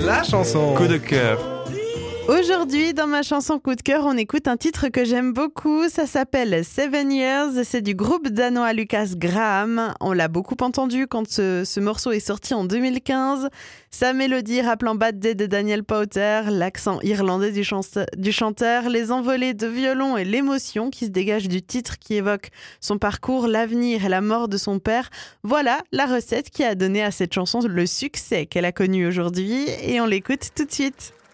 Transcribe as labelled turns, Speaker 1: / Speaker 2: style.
Speaker 1: la chanson
Speaker 2: Coup de cœur.
Speaker 3: Aujourd'hui, dans ma chanson coup de cœur, on écoute un titre que j'aime beaucoup. Ça s'appelle 7 Years. C'est du groupe danois Lucas Graham. On l'a beaucoup entendu quand ce morceau est sorti en 2015. Sa mélodie rappelant Bad Day de Daniel Powter, l'accent irlandais du chanteur, les envolées de violon et l'émotion qui se dégage du titre qui évoque son parcours, l'avenir et la mort de son père. Voilà la recette qui a donné à cette chanson le succès qu'elle a connu aujourd'hui et on l'écoute tout de suite.